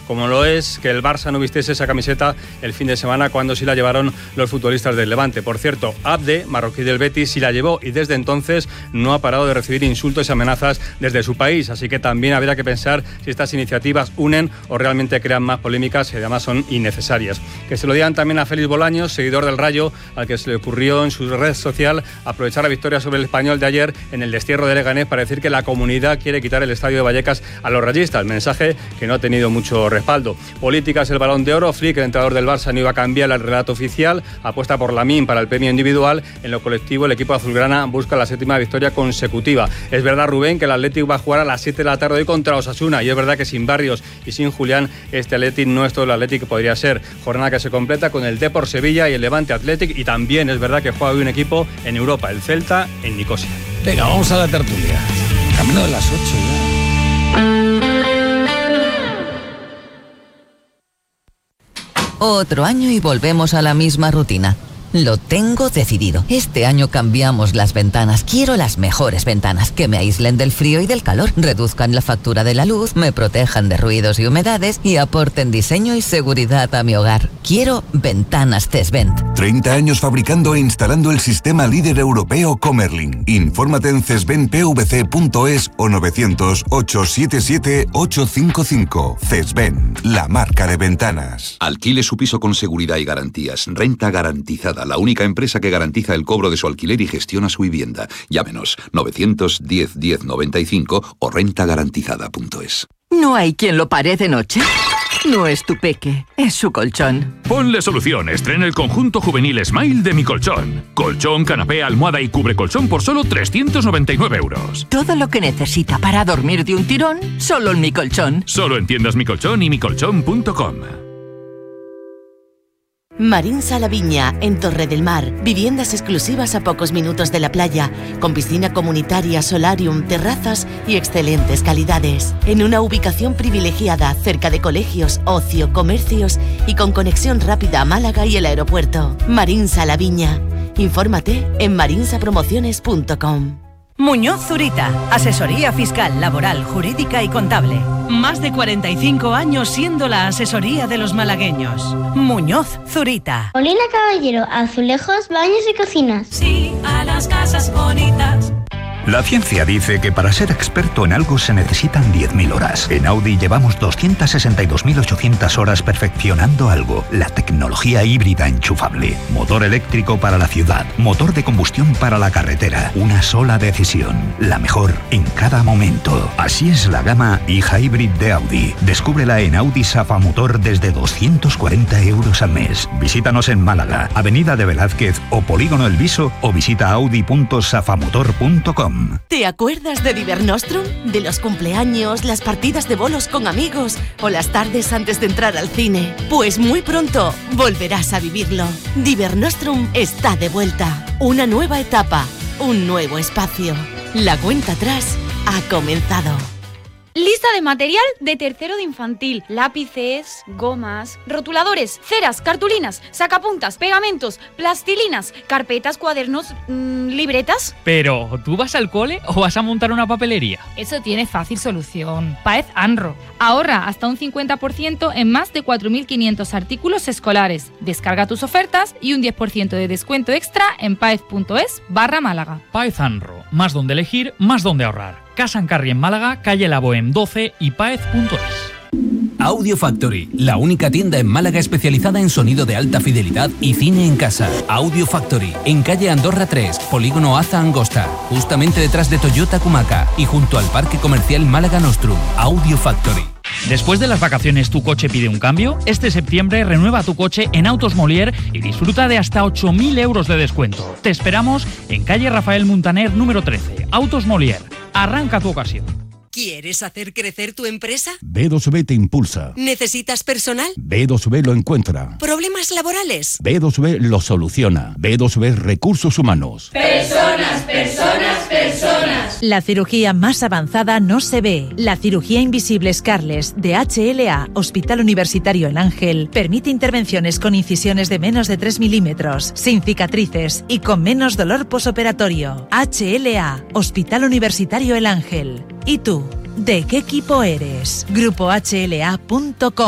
como lo es que el Barça no vistiese esa camiseta el fin de semana cuando sí la llevaron los futbolistas del Levante. Por cierto, Abde, marroquí del Betis, sí la llevó y desde entonces no ha parado de recibir insultos y amenazas desde su país, así que también habría que pensar si estas iniciativas unen o realmente crean más polémicas y además son innecesarias. Que se lo digan también a Félix Bolaños, seguidor del Rayo, al que se le ocurrió en su red social aprovechar la victoria sobre el Español de ayer en el destierro de Leganés para decir que la comunidad quiere quitar el estadio de Vallecas a los rayistas, mensaje que no ha tenido mucho respaldo. Políticas, el Balón de Oro. Flick, el entrenador del Barça, no iba a cambiar el relato oficial, apuesta por Lamine para el premio individual. En lo colectivo, el equipo azulgrana busca la 7ª victoria consecutiva. Es verdad, Rubén, que el Athletic va a jugar a las 7 de la tarde hoy contra Osasuna, y es verdad que sin Barrios y sin Julián, este Athletic no es todo el Athletic que podría ser. Jornada que se completa con el Depor Sevilla y el Levante Athletic, y también es verdad que juega hoy un equipo en Europa, el Celta, en Nicosia. Venga, vamos a la tertulia. Camino de las 8 ya. Otro año y volvemos a la misma rutina. Lo tengo decidido. Este año cambiamos las ventanas. Quiero las mejores ventanas, que me aíslen del frío y del calor, reduzcan la factura de la luz, me protejan de ruidos y humedades y aporten diseño y seguridad a mi hogar. Quiero Ventanas Cesvent. 30 años fabricando e instalando el sistema líder europeo Comerlin. Infórmate en cesventpvc.es o 900-877-855. Cesvent, la marca de ventanas. Alquile su piso con seguridad y garantías. Renta garantizada, la única empresa que garantiza el cobro de su alquiler y gestiona su vivienda. Llámenos 910 10 95 o rentagarantizada.es. ¿No hay quien lo pare de noche? No es tu peque, es su colchón. Ponle solución, estrena el conjunto juvenil Smile de Mi Colchón. Colchón, canapé, almohada y cubre colchón por solo 399 euros. Todo lo que necesita para dormir de un tirón, solo en Mi Colchón. Solo en tiendas Mi Colchón y micolchón.com. Marins a la Viña, en Torre del Mar. Viviendas exclusivas a pocos minutos de la playa, con piscina comunitaria, solarium, terrazas y excelentes calidades. En una ubicación privilegiada, cerca de colegios, ocio, comercios y con conexión rápida a Málaga y el aeropuerto. Marins a la Viña. Infórmate en marinsapromociones.com. Muñoz Zurita, asesoría fiscal, laboral, jurídica y contable. Más de 45 años siendo la asesoría de los malagueños. Muñoz Zurita. Molina Caballero, azulejos, baños y cocinas. Sí, a las casas bonitas. La ciencia dice que para ser experto en algo se necesitan 10.000 horas. En Audi llevamos 262.800 horas perfeccionando algo. La tecnología híbrida enchufable. Motor eléctrico para la ciudad. Motor de combustión para la carretera. Una sola decisión. La mejor en cada momento. Así es la gama e-hybrid de Audi. Descúbrela en Audi Safa Motor desde 240 euros al mes. Visítanos en Málaga, Avenida de Velázquez o Polígono El Viso, o visita audi.safamotor.com. ¿Te acuerdas de Divernostrum? De los cumpleaños, las partidas de bolos con amigos o las tardes antes de entrar al cine. Pues muy pronto volverás a vivirlo. Divernostrum está de vuelta. Una nueva etapa, un nuevo espacio. La cuenta atrás ha comenzado. Lista de material de tercero de infantil: lápices, gomas, rotuladores, ceras, cartulinas, sacapuntas, pegamentos, plastilinas, carpetas, cuadernos, libretas. Pero, ¿tú vas al cole o vas a montar una papelería? Eso tiene fácil solución. Paez Anro. Ahorra hasta un 50% en más de 4.500 artículos escolares. Descarga tus ofertas y un 10% de descuento extra en paez.es/Málaga. Paez Anro. Más donde elegir, más donde ahorrar. Casa en Carri en Málaga, calle La Bohème 12 y paez.es. Audio Factory, la única tienda en Málaga especializada en sonido de alta fidelidad y cine en casa. Audio Factory, en calle Andorra 3, Polígono Aza Angosta, justamente detrás de Toyota Kumaca y junto al Parque Comercial Málaga Nostrum. Audio Factory. Después de las vacaciones, ¿tu coche pide un cambio? Este septiembre renueva tu coche en Autos Molière y disfruta de hasta 8.000 euros de descuento. Te esperamos en calle Rafael Muntaner número 13, Autos Molière. Arranca tu ocasión. ¿Quieres hacer crecer tu empresa? B2B te impulsa. ¿Necesitas personal? B2B lo encuentra. ¿Problemas laborales? B2B lo soluciona. B2B Recursos Humanos. Personas, personas, personas. La cirugía más avanzada no se ve. La cirugía invisible Scarless de HLA, Hospital Universitario El Ángel, permite intervenciones con incisiones de menos de 3 milímetros, sin cicatrices y con menos dolor posoperatorio. HLA, Hospital Universitario El Ángel. ¿Y tú? ¿De qué equipo eres? GrupoHLA.com.